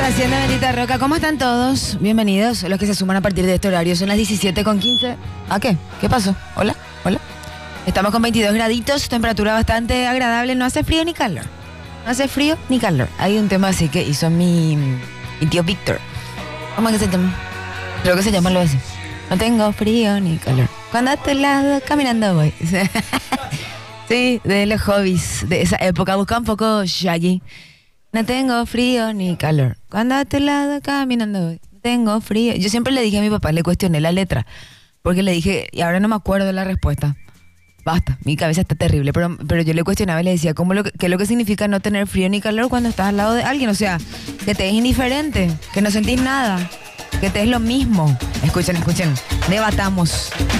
Haciendo Bendita Roca. ¿Cómo están todos? Bienvenidos. Los que se suman a partir de este horario. Son las 17:15. ¿A qué? ¿Qué pasó? Hola, hola. Estamos con 22 graditos, temperatura bastante agradable. No hace frío ni calor. No hace frío ni calor. Hay un tema así que hizo mi tío Víctor. ¿Cómo es que se llama? Creo que se llama algo así. No tengo frío ni calor. Cuando a tu lado caminando voy. Sí, de los hobbies de esa época. Busca un poco Shaggy. No tengo frío ni calor. Cuando a tu lado caminando voy. No tengo frío. Yo siempre le dije a mi papá, le cuestioné la letra. Porque le dije, y ahora no me acuerdo de la respuesta. Basta, mi cabeza está terrible. Pero yo le cuestionaba y le decía, ¿qué es lo que significa no tener frío ni calor cuando estás al lado de alguien? O sea, que te es indiferente, que no sentís nada, que te es lo mismo. Escuchen, debatamos.